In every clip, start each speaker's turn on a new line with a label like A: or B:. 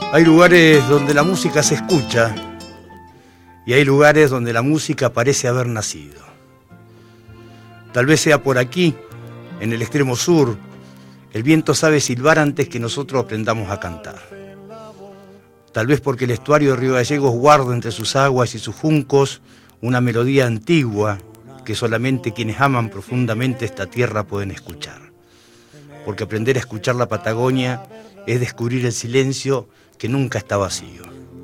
A: Hay lugares donde la música se escucha y hay lugares donde la música parece haber nacido. Tal vez sea por aquí, en el extremo sur, el viento sabe silbar antes que nosotros aprendamos a cantar. Tal vez porque el estuario de Río Gallegos guarda entre sus aguas y sus juncos una melodía antigua que solamente quienes aman profundamente esta tierra pueden escuchar. Porque aprender a escuchar la Patagonia es descubrir el silencio que nunca está vacío.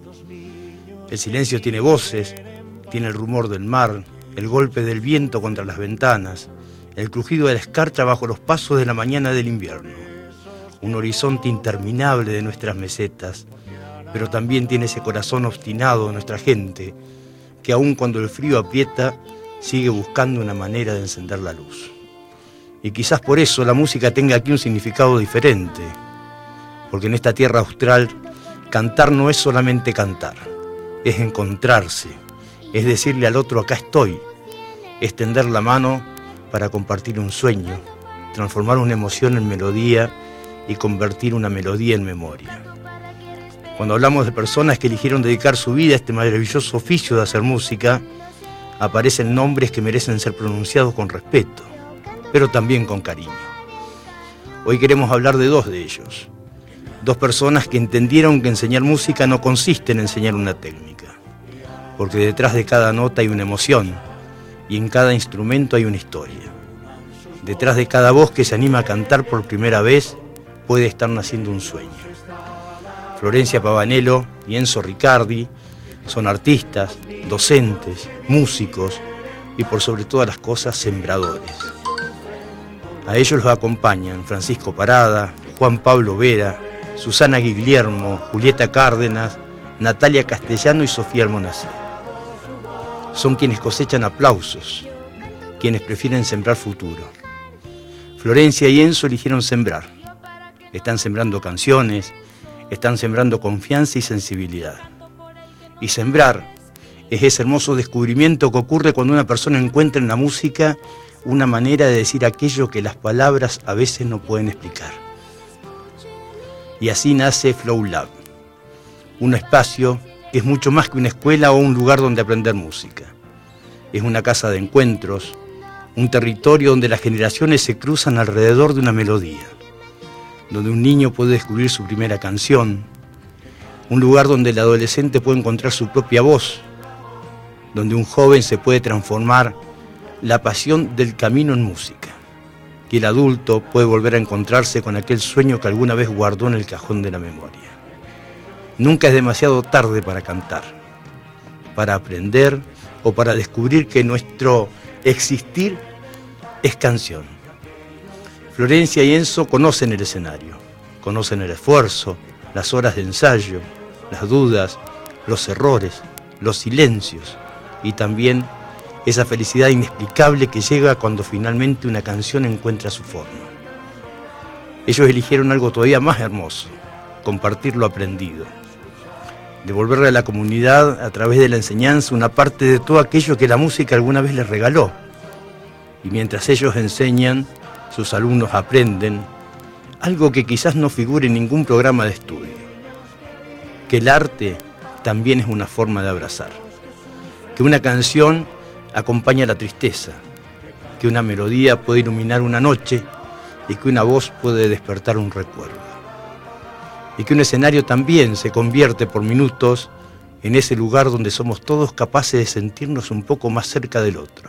A: El silencio tiene voces, tiene el rumor del mar, el golpe del viento contra las ventanas, el crujido de la escarcha bajo los pasos de la mañana del invierno, un horizonte interminable de nuestras mesetas, pero también tiene ese corazón obstinado de nuestra gente, que aun cuando el frío aprieta, sigue buscando una manera de encender la luz. Y quizás por eso la música tenga aquí un significado diferente, porque en esta tierra austral, cantar no es solamente cantar, es encontrarse, es decirle al otro acá estoy, es tender la mano para compartir un sueño, transformar una emoción en melodía y convertir una melodía en memoria. Cuando hablamos de personas que eligieron dedicar su vida a este maravilloso oficio de hacer música, aparecen nombres que merecen ser pronunciados con respeto, pero también con cariño. Hoy queremos hablar de dos de ellos. Dos personas que entendieron que enseñar música no consiste en enseñar una técnica, porque detrás de cada nota hay una emoción y en cada instrumento hay una historia. Detrás de cada voz que se anima a cantar por primera vez puede estar naciendo un sueño. Florencia Pavanello y Enzo Riccardi son artistas, docentes, músicos y por sobre todas las cosas sembradores. A ellos los acompañan Francisco Parada, Juan Pablo Vera, Susana Guillermo, Julieta Cárdenas, Natalia Castellano y Sofía Almonacid. Son quienes cosechan aplausos, quienes prefieren sembrar futuro. Florencia y Enzo eligieron sembrar. Están sembrando canciones, están sembrando confianza y sensibilidad. Y sembrar es ese hermoso descubrimiento que ocurre cuando una persona encuentra en la música una manera de decir aquello que las palabras a veces no pueden explicar. Y así nace Flow Lab, un espacio que es mucho más que una escuela o un lugar donde aprender música. Es una casa de encuentros, un territorio donde las generaciones se cruzan alrededor de una melodía, donde un niño puede descubrir su primera canción, un lugar donde el adolescente puede encontrar su propia voz, donde un joven se puede transformar la pasión del camino en música, y el adulto puede volver a encontrarse con aquel sueño que alguna vez guardó en el cajón de la memoria. Nunca es demasiado tarde para cantar, para aprender o para descubrir que nuestro existir es canción. Florencia y Enzo conocen el escenario, conocen el esfuerzo, las horas de ensayo, las dudas, los errores, los silencios y también esa felicidad inexplicable que llega cuando finalmente una canción encuentra su forma. Ellos eligieron algo todavía más hermoso, compartir lo aprendido, devolverle a la comunidad a través de la enseñanza una parte de todo aquello que la música alguna vez les regaló. Y mientras ellos enseñan, sus alumnos aprenden algo que quizás no figure en ningún programa de estudio, que el arte también es una forma de abrazar, que una canción acompaña la tristeza, que una melodía puede iluminar una noche y que una voz puede despertar un recuerdo. Y que un escenario también se convierte por minutos en ese lugar donde somos todos capaces de sentirnos un poco más cerca del otro.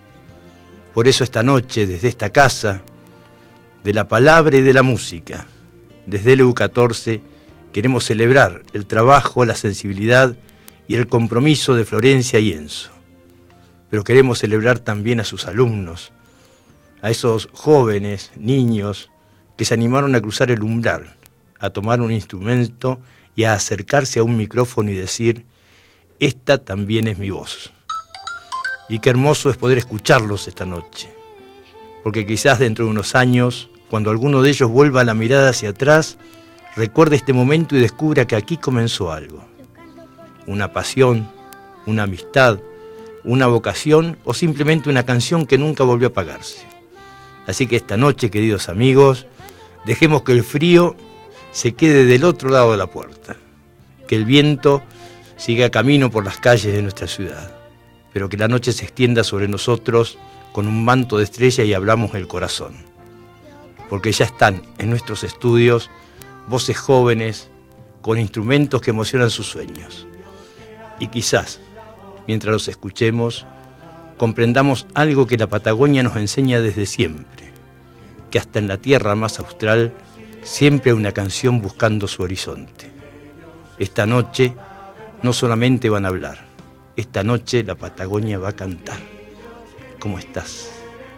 A: Por eso esta noche, desde esta casa, de la palabra y de la música, desde el LU14, queremos celebrar el trabajo, la sensibilidad y el compromiso de Florencia y Enzo. Pero queremos celebrar también a sus alumnos, a esos jóvenes, niños, que se animaron a cruzar el umbral, a tomar un instrumento y a acercarse a un micrófono y decir, esta también es mi voz. Y qué hermoso es poder escucharlos esta noche, porque quizás dentro de unos años, cuando alguno de ellos vuelva la mirada hacia atrás, recuerde este momento y descubra que aquí comenzó algo. Una pasión, una amistad, una vocación o simplemente una canción que nunca volvió a apagarse. Así que esta noche, queridos amigos, dejemos que el frío se quede del otro lado de la puerta. que el viento siga camino por las calles de nuestra ciudad, pero que la noche se extienda sobre nosotros con un manto de estrella y hablamos el corazón. Porque ya están en nuestros estudios voces jóvenes con instrumentos que emocionan sus sueños. Y quizás, mientras los escuchemos, comprendamos algo que la Patagonia nos enseña desde siempre, que hasta en la tierra más austral siempre hay una canción buscando su horizonte. Esta noche no solamente van a hablar, esta noche la Patagonia va a cantar. ¿Cómo estás?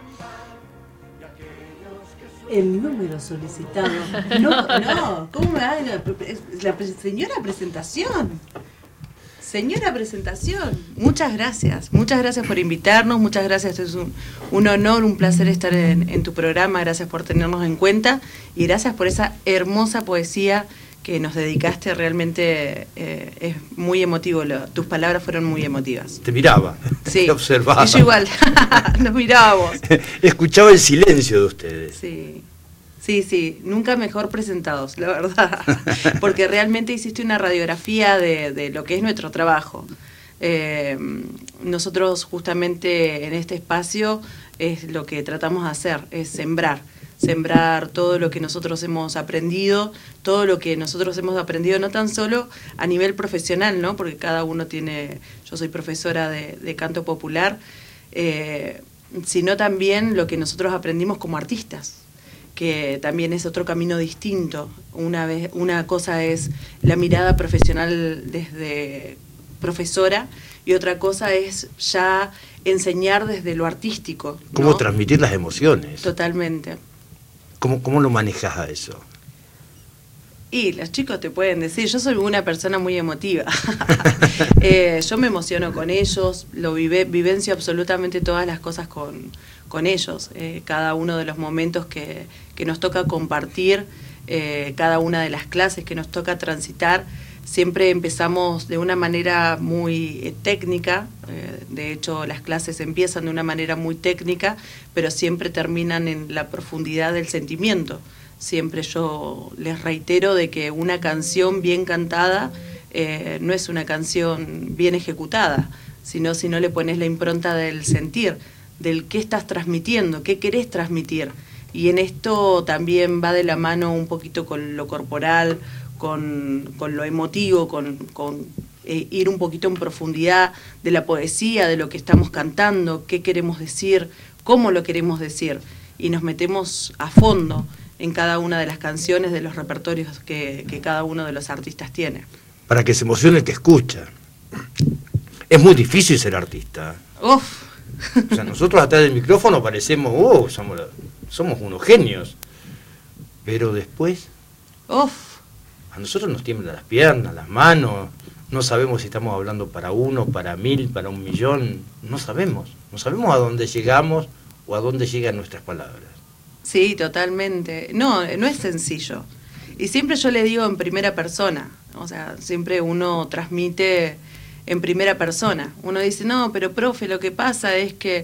B: El número solicitado. No, ¿cómo me va la señora presentación? Señora presentación, muchas gracias por invitarnos, muchas gracias, es un honor, un placer estar en tu programa, gracias por tenernos en cuenta y gracias por esa hermosa poesía que nos dedicaste, realmente es muy emotivo, tus palabras fueron muy emotivas.
A: Te miraba,
B: sí,
A: te observaba.
B: Y yo igual, nos mirábamos.
A: Escuchaba el silencio de ustedes.
B: Sí, nunca mejor presentados, la verdad, porque realmente hiciste una radiografía de lo que es nuestro trabajo. Nosotros justamente en este espacio es lo que tratamos de hacer, es sembrar todo lo que nosotros hemos aprendido, no tan solo a nivel profesional, ¿no? Porque cada uno yo soy profesora de canto popular, sino también lo que nosotros aprendimos como artistas, que también es otro camino distinto. Una cosa es la mirada profesional desde profesora y otra cosa es ya enseñar desde lo artístico, ¿no?
A: ¿Cómo transmitir las emociones?
B: Totalmente.
A: ¿Cómo lo manejas a eso?
B: Y los chicos te pueden decir, yo soy una persona muy emotiva. Yo me emociono con ellos, vivencio absolutamente todas las cosas con ellos. Cada uno de los momentos que nos toca compartir, cada una de las clases que nos toca transitar, siempre empezamos de una manera muy técnica. De hecho, las clases empiezan de una manera muy técnica, pero siempre terminan en la profundidad del sentimiento. Siempre yo les reitero de que una canción bien cantada no es una canción bien ejecutada, sino si no le pones la impronta del sentir, del qué estás transmitiendo, qué querés transmitir. Y en esto también va de la mano un poquito con lo corporal, con lo emotivo, con ir un poquito en profundidad de la poesía, de lo que estamos cantando, qué queremos decir, cómo lo queremos decir. Y nos metemos a fondo en cada una de las canciones, de los repertorios que cada uno de los artistas tiene.
A: Para que se emocione el que escucha. Es muy difícil ser artista.
B: Uf.
A: O sea, nosotros atrás del micrófono parecemos, somos unos genios. Pero después, a nosotros nos tiemblan las piernas, las manos, no sabemos si estamos hablando para uno, para 1000, para 1.000.000, no sabemos a dónde llegamos o a dónde llegan nuestras palabras.
B: Sí, totalmente. No es sencillo. Y siempre yo le digo en primera persona, o sea, siempre uno transmite en primera persona. Uno dice, no, pero profe, lo que pasa es que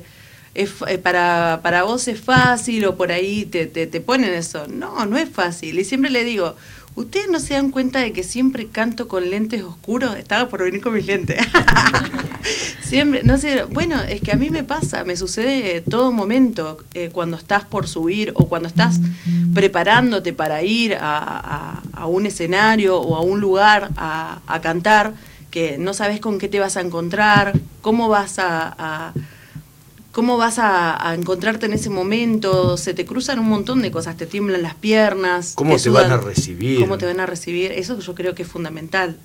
B: para vos es fácil, o por ahí te ponen eso. No es fácil. Y siempre le digo, ¿ustedes no se dan cuenta de que siempre canto con lentes oscuros? Estaba por venir con mis lentes. Siempre, no sé, bueno, es que a mí me pasa, me sucede todo momento, cuando estás por subir o cuando estás preparándote para ir a un escenario o a un lugar a cantar, que no sabes con qué te vas a encontrar, cómo vas a encontrarte en ese momento, se te cruzan un montón de cosas, te tiemblan las piernas.
A: ¿Cómo te van a recibir?
B: ¿Cómo te van a recibir? Eso yo creo que es fundamental.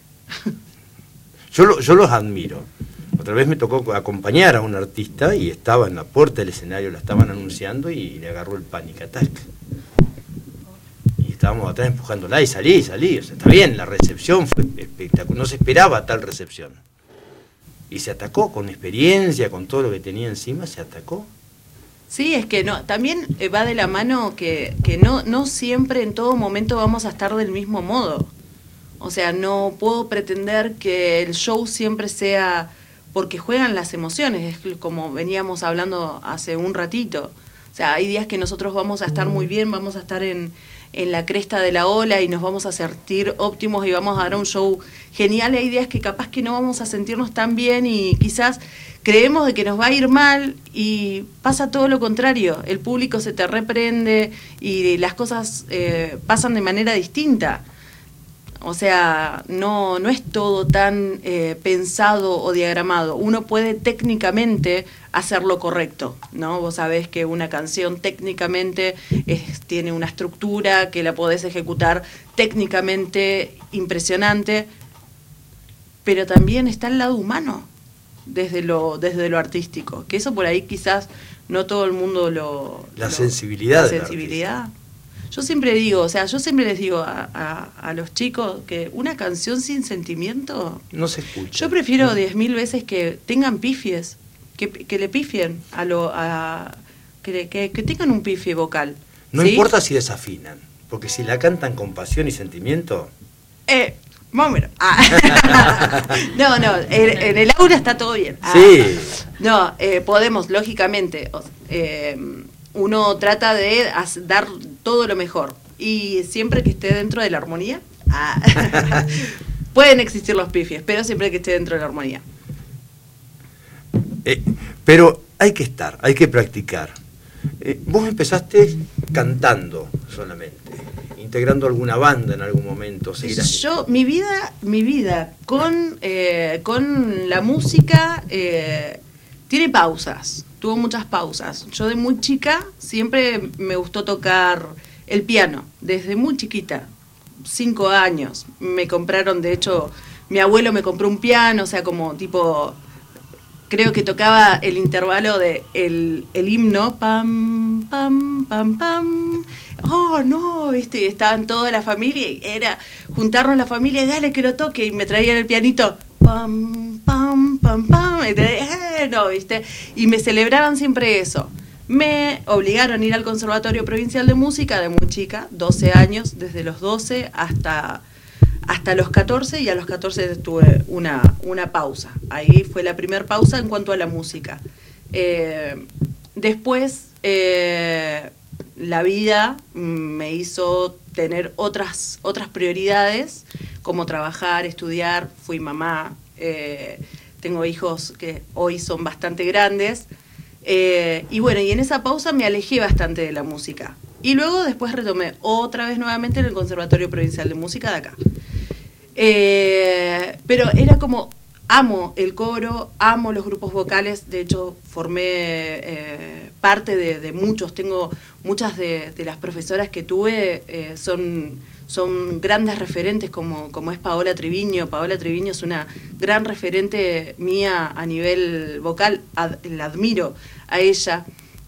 A: Yo los admiro. Otra vez me tocó acompañar a un artista y estaba en la puerta del escenario, la estaban anunciando y le agarró el panic attack. Y estábamos atrás empujándola y salí. O sea, está bien, la recepción fue espectacular, no se esperaba tal recepción. Y se atacó con experiencia, con todo lo que tenía encima, se atacó.
B: Sí, es que no, también va de la mano que no siempre en todo momento vamos a estar del mismo modo. O sea, no puedo pretender que el show siempre sea porque juegan las emociones, es como veníamos hablando hace un ratito. O sea, hay días que nosotros vamos a estar muy bien, vamos a estar en en la cresta de la ola y nos vamos a sentir óptimos y vamos a dar un show genial. Hay días que capaz que no vamos a sentirnos tan bien y quizás creemos de que nos va a ir mal y pasa todo lo contrario. El público se te reprende y las cosas pasan de manera distinta. O sea, no es todo tan pensado o diagramado. Uno puede técnicamente hacer lo correcto, ¿no? Vos sabés que una canción técnicamente tiene una estructura que la podés ejecutar técnicamente impresionante, pero también está el lado humano desde lo artístico, que eso por ahí quizás no todo el mundo
A: La sensibilidad.
B: Yo siempre digo, o sea, yo siempre les digo a los chicos que una canción sin sentimiento
A: no se escucha.
B: Yo prefiero 10.000 veces que tengan pifies, que le pifien que tengan un pifie vocal.
A: No
B: ¿sí?
A: importa si desafinan, porque si la cantan con pasión y sentimiento.
B: Más o menos. No, en el aura está todo bien.
A: Sí.
B: No, podemos, lógicamente. Uno trata de dar todo lo mejor y siempre que esté dentro de la armonía. Pueden existir los pifies, pero siempre que esté dentro de la armonía.
A: Pero hay que practicar. Vos empezaste cantando solamente, integrando alguna banda en algún momento.
B: Yo, mi vida con la música tiene pausas. Tuvo muchas pausas. Yo de muy chica siempre me gustó tocar el piano, desde muy chiquita, 5 años. Me compraron, de hecho, mi abuelo me compró un piano, o sea, como tipo, creo que tocaba el intervalo de el himno, pam, pam, pam, pam. Oh, no, estaban toda la familia, y era juntarnos la familia y dale que lo toque, y me traían el pianito, pam, pam, pam, pam, no, ¿viste? Y me celebraban siempre eso. Me obligaron a ir al Conservatorio Provincial de Música de muy chica, 12 años, desde los 12 hasta los 14, y a los 14 tuve una pausa. Ahí fue la primera pausa en cuanto a la música. Después, la vida me hizo tener otras prioridades, como trabajar, estudiar. Fui mamá, tengo hijos que hoy son bastante grandes, y bueno, y en esa pausa me alejé bastante de la música, y luego después retomé otra vez nuevamente en el Conservatorio Provincial de Música de acá, pero era como, amo el coro, amo los grupos vocales. De hecho formé parte de muchos, tengo muchas de las profesoras que tuve, son grandes referentes, como es Paola Triviño. Paola Triviño es una gran referente mía a nivel vocal, la admiro a ella.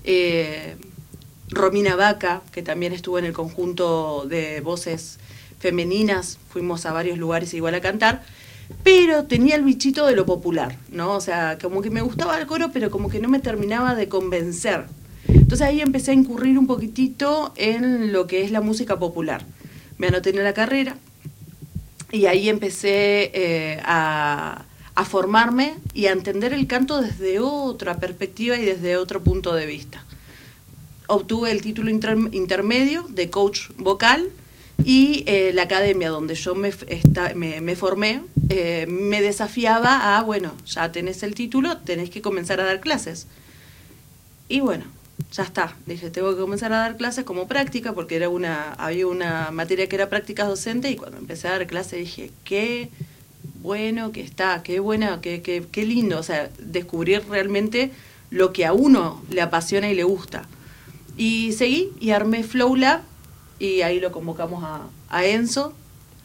B: Romina Vaca, que también estuvo en el conjunto de voces femeninas, fuimos a varios lugares igual a cantar, pero tenía el bichito de lo popular, ¿no? O sea, como que me gustaba el coro, pero como que no me terminaba de convencer. Entonces ahí empecé a incurrir un poquitito en lo que es la música popular. Me anoté en la carrera y ahí empecé a formarme y a entender el canto desde otra perspectiva y desde otro punto de vista. Obtuve el título intermedio de coach vocal, y la academia donde yo me formé me desafiaba a, bueno, ya tenés el título, tenés que comenzar a dar clases. Y bueno, ya está, dije, tengo que comenzar a dar clases como práctica, porque había una materia que era prácticas docente, y cuando empecé a dar clases dije, qué bueno que está, qué buena, qué lindo, o sea, descubrir realmente lo que a uno le apasiona y le gusta. Y seguí y armé Flow Lab, y ahí lo convocamos a Enzo.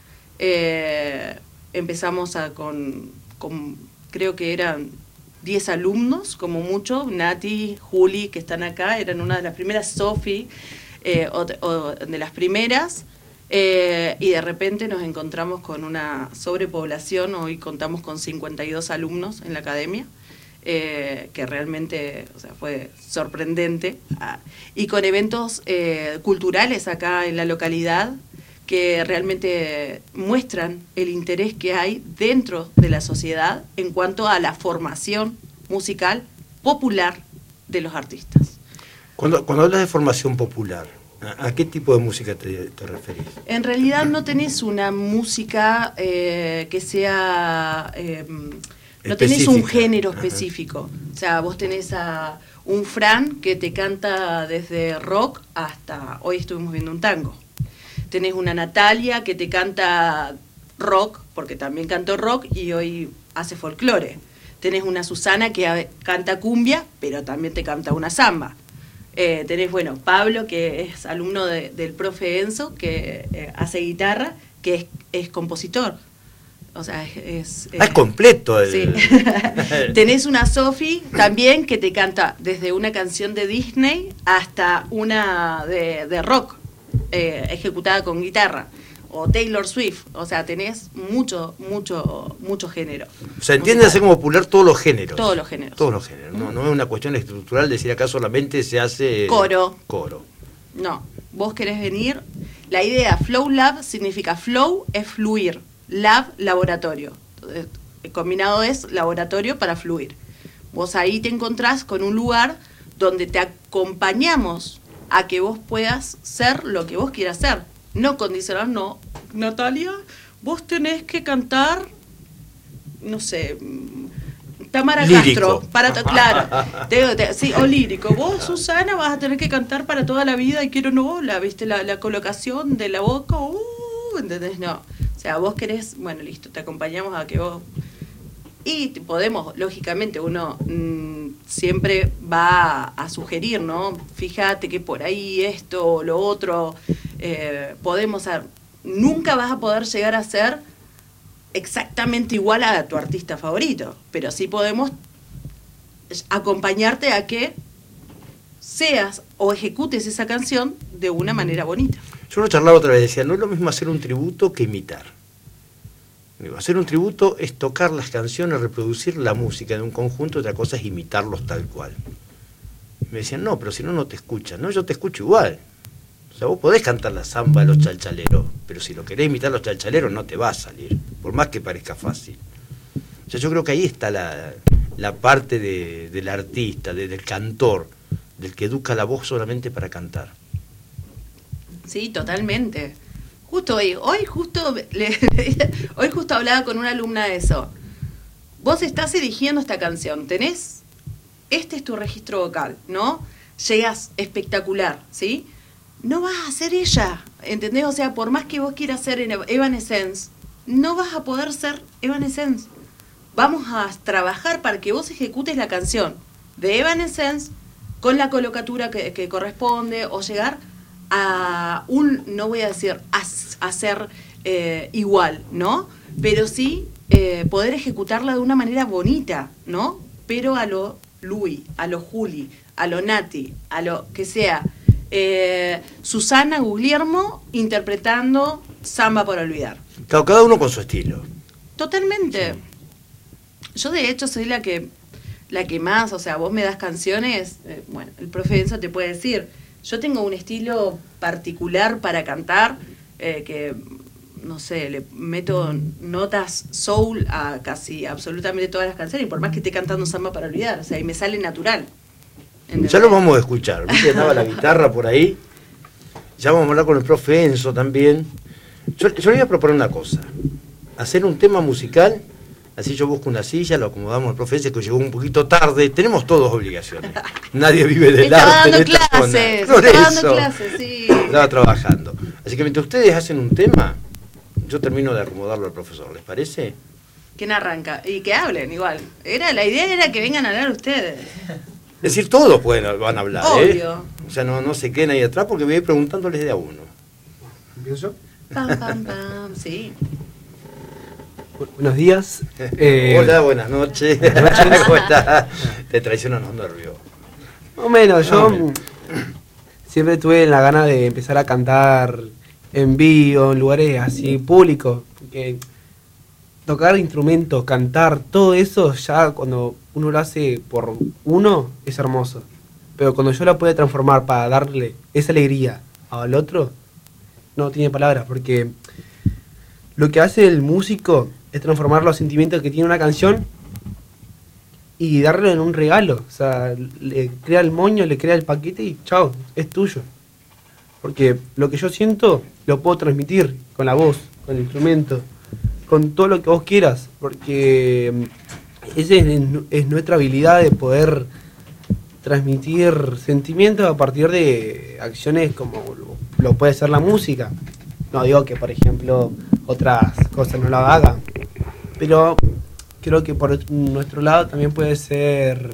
B: Empezamos con creo que eran 10 alumnos, como mucho. Nati, Juli, que están acá, eran una de las primeras, Sofi, o de las primeras. Y de repente nos encontramos con una sobrepoblación. Hoy contamos con 52 alumnos en la academia. Que realmente, o sea, fue sorprendente, y con eventos culturales acá en la localidad que realmente muestran el interés que hay dentro de la sociedad en cuanto a la formación musical popular de los artistas.
A: Cuando hablas de formación popular, ¿A qué tipo de música te referís?
B: En realidad no tenés una música que sea... no tenés un género específico. O sea, vos tenés a un Fran que te canta desde rock hasta... Hoy estuvimos viendo un tango. Tenés una Natalia que te canta rock, porque también cantó rock y hoy hace folclore. Tenés una Susana que canta cumbia, pero también te canta una samba. Tenés, bueno, Pablo, que es alumno del profe Enzo, que hace guitarra, que es compositor. O sea, es
A: completo.
B: Sí. Tenés una Sofi también que te canta desde una canción de Disney hasta una de rock, ejecutada con guitarra. O Taylor Swift, o sea, tenés mucho género.
A: O sea, entiende hacer como popular todos los géneros.
B: Todos los géneros.
A: Todos los géneros. No es una cuestión estructural decir acá solamente se hace...
B: Coro.
A: No.
B: Vos querés venir... La idea Flow Lab significa flow es fluir, lab laboratorio. Entonces, combinado es laboratorio para fluir. Vos ahí te encontrás con un lugar donde te acompañamos a que vos puedas ser lo que vos quieras ser. No condicionar, no. Natalia, vos tenés que cantar, no sé, Tamara
A: lírico.
B: Castro. Claro. Sí, o lírico. Vos, Susana, vas a tener que cantar para toda la vida y quiero no, ¿viste? La colocación de la boca, ¿entendés? No. O sea, vos querés, bueno, listo, te acompañamos a que vos... Y podemos, lógicamente, uno siempre va a sugerir, ¿no? Fíjate que por ahí esto o lo otro podemos hacer. Nunca vas a poder llegar a ser exactamente igual a tu artista favorito, pero sí podemos acompañarte a que seas o ejecutes esa canción de una manera bonita.
A: Yo lo charlaba otra vez, decía, no es lo mismo hacer un tributo que imitar. Hacer un tributo es tocar las canciones, reproducir la música de un conjunto, otra cosa es imitarlos tal cual. Y me decían, no, pero si no te escuchan. No, yo te escucho igual. O sea, vos podés cantar la samba de los chalchaleros, pero si lo querés imitar a los chalchaleros no te va a salir, por más que parezca fácil. O sea, yo creo que ahí está la parte del artista, del cantor, del que educa la voz solamente para cantar.
B: Sí, totalmente. Justo hoy justo hablaba con una alumna de eso. Vos estás eligiendo esta canción, este es tu registro vocal, ¿no? Llegas espectacular, ¿sí? No vas a ser ella, ¿entendés? O sea, por más que vos quieras ser Evanescence, no vas a poder ser Evanescence. Vamos a trabajar para que vos ejecutes la canción de Evanescence con la colocatura que corresponde, o llegar a no voy a decir a ser igual, ¿no? Pero sí poder ejecutarla de una manera bonita, ¿no? Pero a lo Louis, a lo Juli, a lo Nati, a lo que sea Susana Guglielmo interpretando Samba para olvidar.
A: Claro, cada uno con su estilo.
B: Totalmente. Sí. Yo de hecho soy la que más, o sea, vos me das canciones, bueno, el profe Enzo te puede decir, yo tengo un estilo particular para cantar, que, no sé, le meto notas soul a casi absolutamente todas las canciones, y por más que esté cantando Samba para olvidar, o sea, y me sale natural. ¿Entendés?
A: Ya lo vamos a escuchar, ¿viste? Andaba la guitarra por ahí, ya vamos a hablar con el profe Enzo también. Yo le voy a proponer una cosa, hacer un tema musical. Así yo busco una silla, lo acomodamos al profe ese que llegó un poquito tarde. Tenemos todos obligaciones. Nadie vive del arte en esta zona.
B: Estaba dando clases, sí.
A: Estaba trabajando. Así que mientras ustedes hacen un tema, yo termino de acomodarlo al profesor. ¿Les parece?
B: ¿Quién arranca? Y que hablen igual. La idea era que vengan a hablar ustedes.
A: Es decir, todos van a hablar.
B: Obvio.
A: O sea, no se queden ahí atrás porque voy a ir preguntándoles de a uno.
C: ¿Empiezo?
B: Pam, pam, pam, sí.
C: Buenos días.
A: Hola, buenas noches. ¿Cómo estás? Te traicionan los nervios.
C: Más o menos, yo siempre tuve la gana de empezar a cantar en vivo, en lugares así públicos. Porque tocar instrumentos, cantar, todo eso, ya cuando uno lo hace por uno, es hermoso. Pero cuando yo la puedo transformar para darle esa alegría al otro, no tiene palabras, porque lo que hace el músico es transformar los sentimientos que tiene una canción y darle en un regalo. O sea, le crea el moño, le crea el paquete y chao, es tuyo. Porque lo que yo siento lo puedo transmitir con la voz, con el instrumento, con todo lo que vos quieras, porque esa es nuestra habilidad de poder transmitir sentimientos a partir de acciones como lo puede ser la música. No digo que, por ejemplo, otras cosas no lo hagan, pero creo que por nuestro lado también puede ser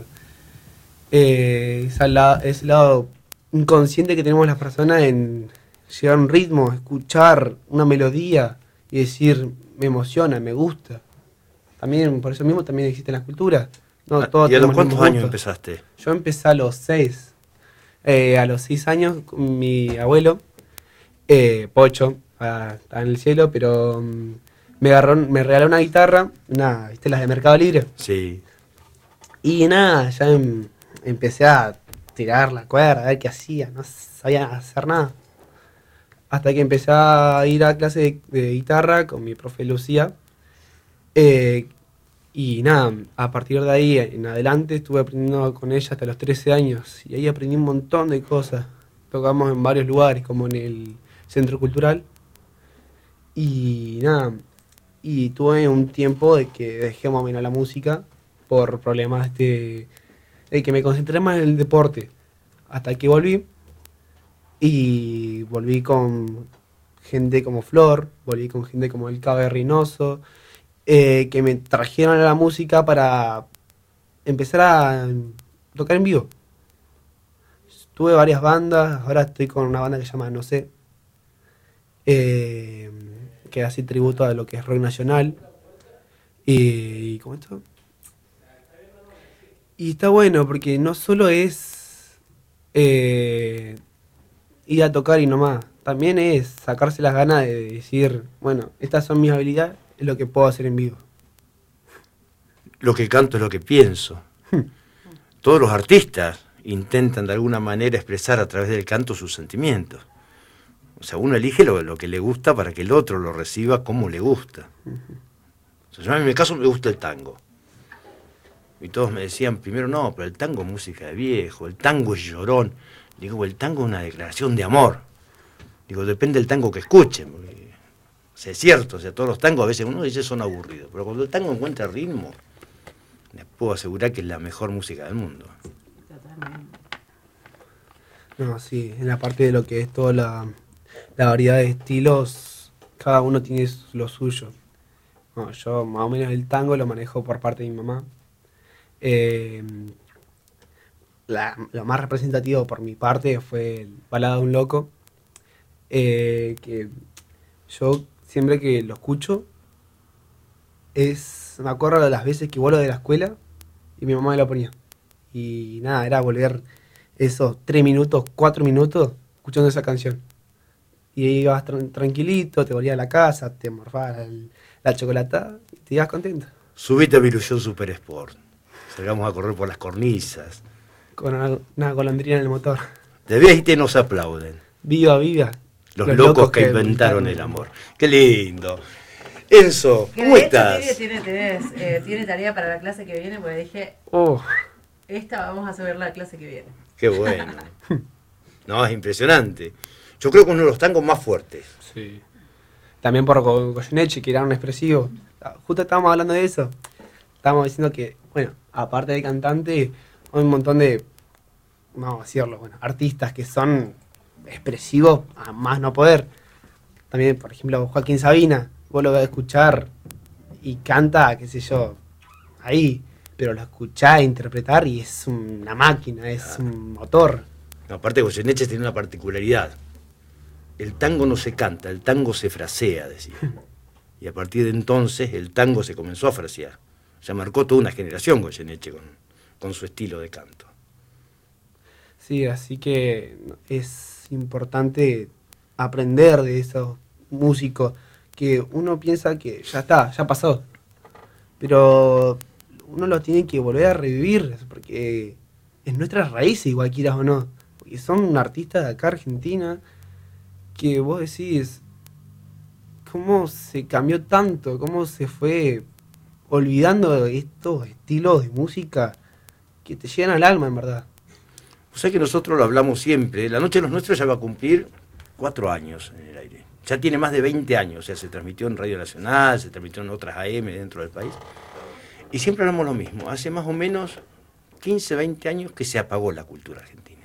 C: ese lado inconsciente que tenemos las personas en llegar a un ritmo, escuchar una melodía y decir, me emociona, me gusta. También, por eso mismo también existe la escultura. No, todos
A: ¿Y a los
C: tenemos
A: cuántos
C: el mismo
A: años
C: gusto.
A: empezaste?
C: Yo empecé a los 6. A los 6 años, con mi abuelo, Pocho, está en el cielo, pero me regaló una guitarra, ¿viste las de Mercado Libre?
A: Sí.
C: Y nada, ya empecé a tirar la cuerda, a ver qué hacía, no sabía hacer nada. Hasta que empecé a ir a clase de guitarra con mi profe Lucía. Y nada, a partir de ahí en adelante estuve aprendiendo con ella hasta los 13 años. Y ahí aprendí un montón de cosas. Tocamos en varios lugares, como en el Centro Cultural. Y nada, y tuve un tiempo de que dejé más o menos la música por problemas de que me concentré más en el deporte. Hasta que volví. Y volví con gente como Flor, volví con gente como el Cabe Reynoso, que me trajeron a la música para empezar a tocar en vivo. Tuve varias bandas, ahora estoy con una banda que se llama No sé, que hace tributo a lo que es rock nacional. Y ¿cómo esto? Y está bueno porque no solo es ir a tocar y nomás, también es sacarse las ganas de decir, bueno, estas son mis habilidades, es lo que puedo hacer en vivo.
A: Lo que canto es lo que pienso. Todos los artistas intentan de alguna manera expresar a través del canto sus sentimientos. O sea, uno elige lo que le gusta para que el otro lo reciba como le gusta. O sea, en mi caso me gusta el tango. Y todos me decían, primero, no, pero el tango es música de viejo, el tango es llorón. Digo, el tango es una declaración de amor. Digo, depende del tango que escuchen. Porque, o sea, es cierto, o sea, todos los tangos a veces uno dice son aburridos, pero cuando el tango encuentra ritmo, les puedo asegurar que es la mejor música del mundo.
B: Totalmente.
C: No, sí, en la parte de lo que es toda la variedad de estilos, cada uno tiene lo suyo. Bueno, yo más o menos el tango lo manejo por parte de mi mamá. Lo más representativo por mi parte fue el Balada de un Loco, que yo siempre que lo escucho me acuerdo de las veces que vuelvo de la escuela y mi mamá me lo ponía. Y nada, era volver esos 3 minutos, 4 minutos escuchando esa canción. Y ahí ibas tranquilito, te volvías a la casa, te morfabas la chocolatada y te ibas contento.
A: Subite a mi ilusión Super Sport. Salgamos a correr por las cornisas.
C: Con una golondrina en el motor.
A: De vez y te nos aplauden.
C: Viva, viva.
A: Los locos que inventaron el amor. Qué lindo. Enzo,
B: Que
A: ¿cómo
B: de hecho
A: estás?
B: tiene tarea para la clase que viene, porque dije, esta vamos a saber la clase que viene.
A: Qué bueno. No, es impresionante. Yo creo que uno de los tangos más fuertes.
C: Sí. También por Goyeneche, que era un expresivo. Justo estábamos hablando de eso. Estábamos diciendo que, bueno, aparte del cantante, hay un montón de, vamos a decirlo, bueno, artistas que son expresivos a más no poder. También, por ejemplo, Joaquín Sabina, vos lo vas a escuchar y canta, qué sé yo, ahí, pero lo escuchás interpretar y es una máquina, es un motor.
A: No, aparte, Goyeneche tiene una particularidad. El tango no se canta, el tango se frasea, decía. Y a partir de entonces el tango se comenzó a frasear. Ya marcó toda una generación Goyeneche con su estilo de canto.
C: Sí, así que es importante aprender de esos músicos que uno piensa que ya está, ya pasó. Pero uno los tiene que volver a revivir, porque es nuestras raíces, igual quieras o no. Porque son artistas de acá, Argentina, que vos decís, ¿cómo se cambió tanto? ¿Cómo se fue olvidando estos estilos de música que te llegan al alma, en verdad?
A: O sea que nosotros lo hablamos siempre. La Noche de los Nuestros ya va a cumplir 4 años en el aire. Ya tiene más de 20 años, o sea, se transmitió en Radio Nacional, se transmitió en otras AM dentro del país. Y siempre hablamos lo mismo. Hace más o menos 15, 20 años que se apagó la cultura argentina.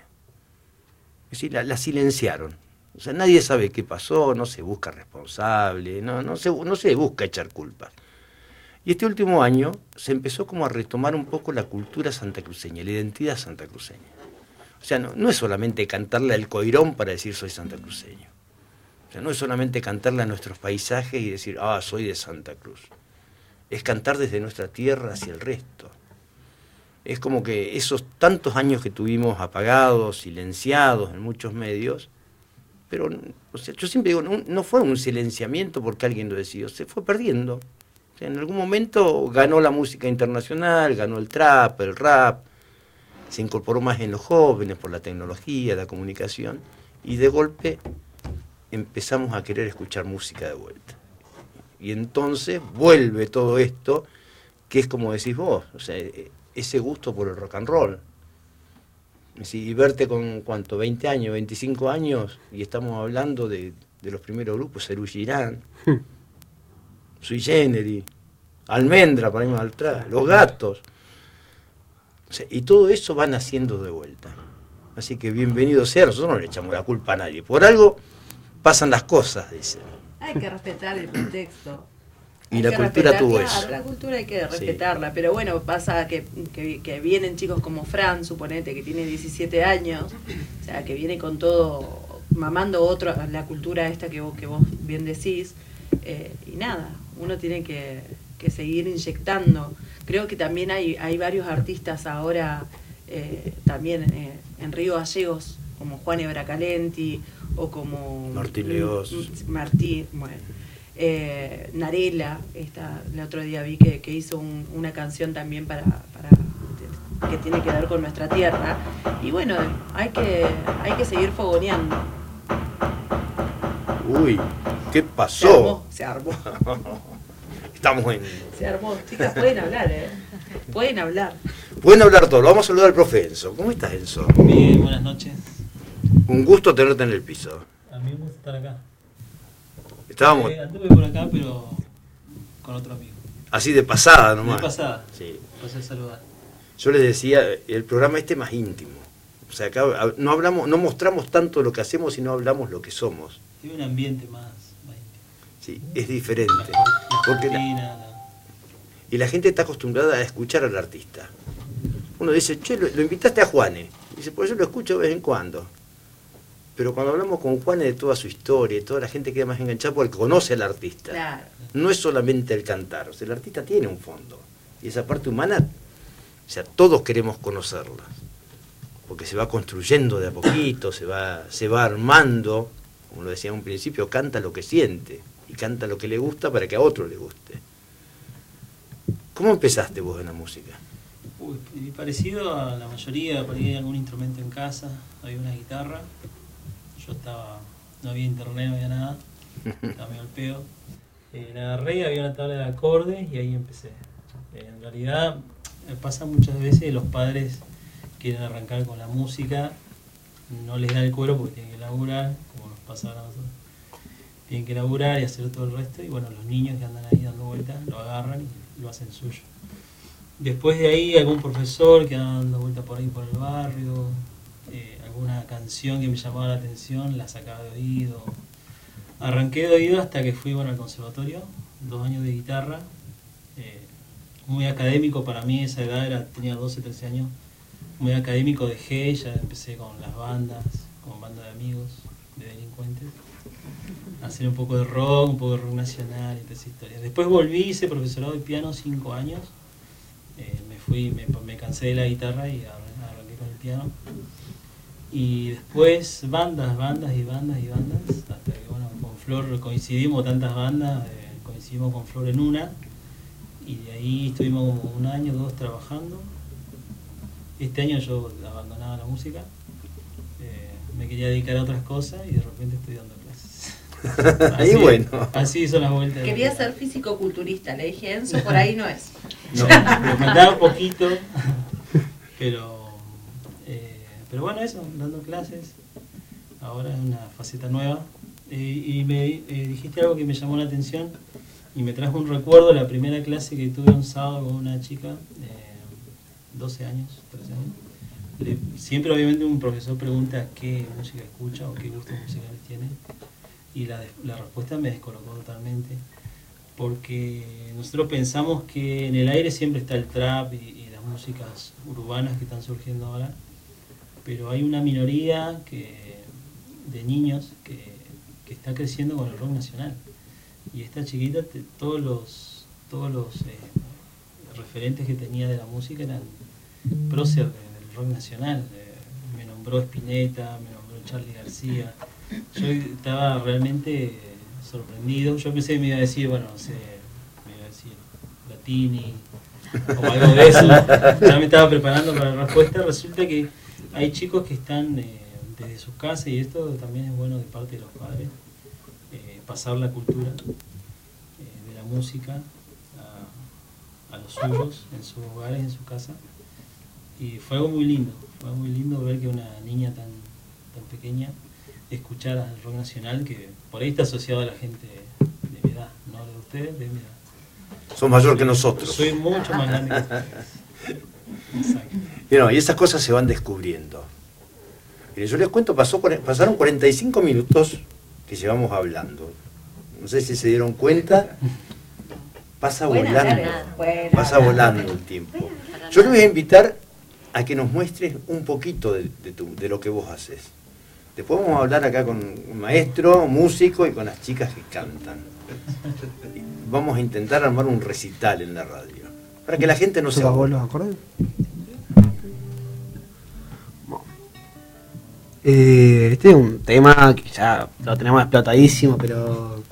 A: Es decir, la silenciaron. O sea, nadie sabe qué pasó, no se busca responsable, no se busca echar culpas. Y este último año se empezó como a retomar un poco la cultura santacruceña, la identidad santacruceña. O sea, no es solamente cantarle al Coirón para decir soy santacruceño. O sea, no es solamente cantarle a nuestros paisajes y decir, soy de Santa Cruz. Es cantar desde nuestra tierra hacia el resto. Es como que esos tantos años que tuvimos apagados, silenciados en muchos medios, pero o sea, yo siempre digo, no fue un silenciamiento porque alguien lo decidió, se fue perdiendo. O sea, en algún momento ganó la música internacional, ganó el trap, el rap, se incorporó más en los jóvenes por la tecnología, la comunicación, y de golpe empezamos a querer escuchar música de vuelta. Y entonces vuelve todo esto, que es como decís vos, o sea, ese gusto por el rock and roll. Y verte con, ¿cuánto? 20 años, 25 años, y estamos hablando de los primeros grupos, Serú Girán, Sui Generis, Almendra, para irnos al atrás, Los Gatos. O sea, y todo eso va naciendo de vuelta. Así que bienvenido sea, nosotros no le echamos la culpa a nadie. Por algo pasan las cosas, dicen.
B: Hay que respetar el contexto.
A: Y la cultura tuvo
B: claro,
A: eso.
B: La cultura hay que respetarla, sí. Pero bueno, pasa que vienen chicos como Fran, suponete, que tiene 17 años, o sea, que viene con todo, mamando la cultura esta que vos bien decís, y nada, uno tiene que seguir inyectando. Creo que también hay varios artistas ahora, también en Río Gallegos, como Juan Ebracalenti, o como
A: Martín Leos.
B: Martín, bueno. Narela, el otro día vi que hizo una canción también para que tiene que ver con nuestra tierra, y bueno, hay que seguir fogoneando.
A: Uy, ¿qué pasó?
B: Se armó.
A: Estamos en...
B: Se armó. Chicas, pueden hablar, pueden hablar.
A: Pueden hablar todo. Vamos a saludar al profe Enzo. ¿Cómo estás, Enzo?
D: Bien, buenas noches.
A: Un gusto tenerte en el piso.
D: A mí me gusta estar acá.
A: Estábamos...
D: Anduve por acá, pero con otro amigo.
A: Así de pasada nomás.
D: De pasada.
A: Sí.
D: Pasé a saludar.
A: Yo les decía, el programa más íntimo. O sea, acá no mostramos tanto lo que hacemos, sino hablamos lo que somos.
D: Tiene un ambiente más íntimo.
A: Sí, es diferente. Porque y la gente está acostumbrada a escuchar al artista. Uno dice, che, lo invitaste a Juane. Dice, pues yo lo escucho de vez en cuando. Pero cuando hablamos con Juane de toda su historia, y toda la gente queda más enganchada porque conoce al artista. Claro. No es solamente el cantar, o sea, el artista tiene un fondo. Y esa parte humana, o sea, todos queremos conocerla. Porque se va construyendo de a poquito, se va armando, como lo decía en un principio, canta lo que siente. Y canta lo que le gusta para que a otro le guste. ¿Cómo empezaste vos en la música?
D: Uy, parecido a la mayoría, por ahí hay algún instrumento en casa, había una guitarra. Yo no había internet, no había nada, estaba medio al pedo. La agarré, había una tabla de acordes y ahí empecé. En realidad pasa muchas veces, los padres quieren arrancar con la música, no les da el cuero porque tienen que laburar, como nos pasaba a nosotros. Tienen que laburar y hacer todo el resto, y bueno, los niños que andan ahí dando vueltas lo agarran y lo hacen suyo. Después de ahí algún profesor que anda dando vueltas por ahí por el barrio, alguna canción que me llamaba la atención, la sacaba de oído. Arranqué de oído hasta que fui al conservatorio, 2 años de guitarra, muy académico para mí, esa edad tenía 12, 13 años, muy académico, dejé, ya empecé con las bandas, con banda de amigos, de delincuentes, a hacer un poco de rock nacional y todas esas historias. Después volví, hice profesorado de piano 5 años, me cansé de la guitarra y arranqué con el piano. Y después bandas, hasta que con Flor coincidimos tantas bandas, coincidimos con Flor en una, y de ahí estuvimos como 1 año, 2 trabajando. Este año yo abandonaba la música, me quería dedicar a otras cosas y de repente estoy dando clases. Así,
A: y bueno.
D: Así son las vueltas.
B: Quería ser físico-culturista, le dije, Enzo, por ahí no es.
D: No, me faltaba un poquito, pero bueno, eso, dando clases. ahora, es una faceta nueva. Y me dijiste algo que me llamó la atención y me trajo un recuerdo de la primera clase que tuve un sábado con una chica, 12 años, 13 años. Siempre obviamente un profesor pregunta qué música escucha o qué gustos musicales tiene, y la respuesta me descolocó totalmente, porque nosotros pensamos que en el aire siempre está el trap y las músicas urbanas que están surgiendo ahora, pero hay una minoría de niños que está creciendo con el rock nacional, y esta chiquita todos los referentes que tenía de la música eran prócer del rock nacional. Me nombró Spinetta, me nombró Charly García. Yo estaba realmente sorprendido. Yo pensé que me iba a decir, bueno, no sé, me iba a decir Latini o algo de eso. Ya me estaba preparando para la respuesta. Resulta que hay chicos que están desde sus casas, y esto también es bueno de parte de los padres, pasar la cultura de la música a los suyos, en sus hogares, en su casa. Y fue algo muy lindo ver que una niña tan pequeña escuchara el rock nacional, que por ahí está asociado a la gente de mi edad, no de ustedes, de mi edad.
A: Son mayor que nosotros.
D: Soy mucho más grande que ustedes. Exacto.
A: Y esas cosas se van descubriendo. Mire, yo les cuento, pasaron 45 minutos que llevamos hablando. No sé si se dieron cuenta. Pasa volando. Pasa volando el tiempo. Yo les voy a invitar a que nos muestres un poquito de lo que vos haces. Después vamos a hablar acá con un maestro, músico y con las chicas que cantan. Vamos a intentar armar un recital en la radio, para que la gente no se aburra.
C: ¿Los acordes? Este es un tema que ya lo tenemos explotadísimo, pero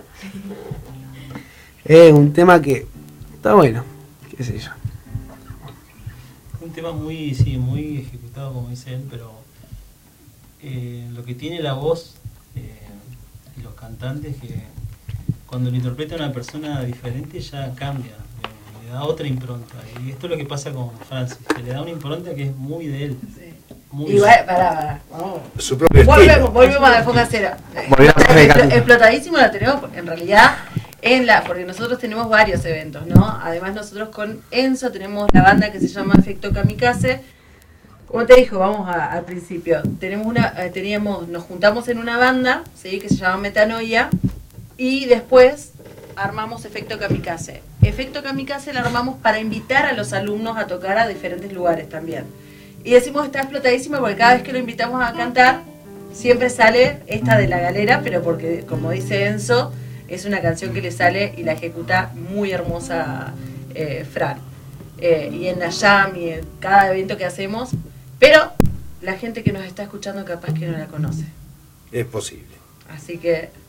C: es un tema que está bueno, qué sé yo.
D: Un tema muy ejecutado, como dice él, pero lo que tiene la voz y los cantantes, que cuando lo interpreta una persona diferente ya cambia, le da otra impronta. Y esto es lo que pasa con Francis, que le da una impronta que es muy de él.
B: Sí.
D: Muy
B: Igual, pará, vamos.
A: Su propio estilo.
B: Volvemos a la época cero. Explotadísimo la tenemos, en realidad, porque nosotros tenemos varios eventos, ¿no? Además, nosotros con Enzo tenemos la banda que se llama Efecto Kamikaze. Como te dijo, vamos al principio. Nos juntamos en una banda, ¿sí? Que se llama Metanoia, y después armamos Efecto Kamikaze. Efecto Kamikaze lo armamos para invitar a los alumnos a tocar a diferentes lugares también. Y decimos está explotadísima porque cada vez que lo invitamos a cantar, siempre sale esta de La Galera, pero porque, como dice Enzo, es una canción que le sale y la ejecuta muy hermosa Fran. Y en la jam y en cada evento que hacemos, pero la gente que nos está escuchando capaz que no la conoce.
A: Es posible.
B: Así que